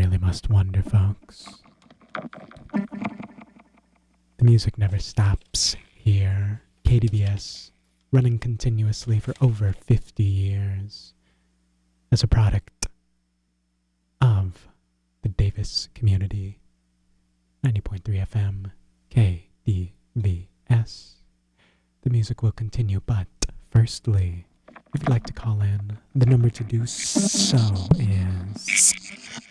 really must wonder, folks. The music never stops here. KDVS, running continuously for over 50 years as a product of the Davis community. 90.3 FM, KDVS. The music will continue, but firstly, if you'd like to call in, the number to do so is